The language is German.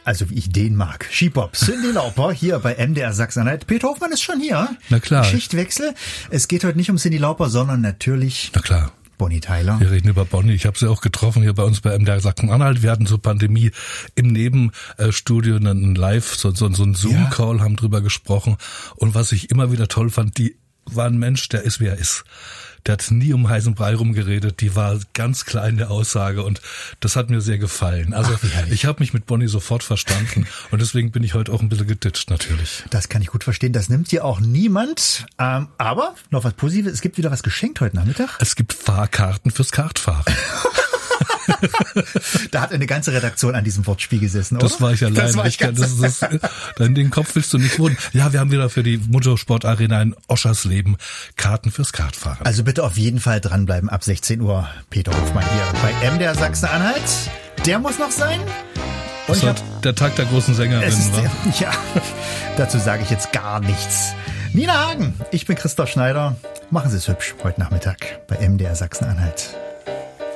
Also wie ich den mag. Skipop, Cyndi Lauper hier bei MDR Sachsen-Anhalt. Peter Hofmann ist schon hier. Na klar. Schichtwechsel. Es geht heute nicht um Cyndi Lauper, sondern natürlich... Na klar. Bonnie Tyler. Wir reden über Bonnie. Ich habe sie auch getroffen hier bei uns bei MDR Sachsen-Anhalt. Wir hatten zur Pandemie im Nebenstudio einen Live, so einen Zoom-Call, haben drüber gesprochen. Und was ich immer wieder toll fand, die war ein Mensch, der ist, wie er ist. Der hat nie um heißen Brei rumgeredet. Die war ganz klein in der Aussage und das hat mir sehr gefallen. Also ich habe mich mit Bonnie sofort verstanden und deswegen bin ich heute auch ein bisschen geditscht natürlich. Das kann ich gut verstehen. Das nimmt dir auch niemand. Aber noch was Positives. Es gibt wieder was geschenkt heute Nachmittag. Es gibt Fahrkarten fürs Kartfahren. Da hat eine ganze Redaktion an diesem Wortspiel gesessen, oder? Das war ich allein. In den Kopf willst du nicht wohnen. Ja, wir haben wieder für die Motorsportarena in Oschersleben Karten fürs Kartfahren. Also bitte auf jeden Fall dranbleiben. Ab 16 Uhr Peter Hofmann hier bei MDR Sachsen-Anhalt. Der muss noch sein. Und der Tag der großen Sängerin, wa? Ja, dazu sage ich jetzt gar nichts. Nina Hagen, ich bin Christoph Schneider. Machen Sie es hübsch heute Nachmittag bei MDR Sachsen-Anhalt.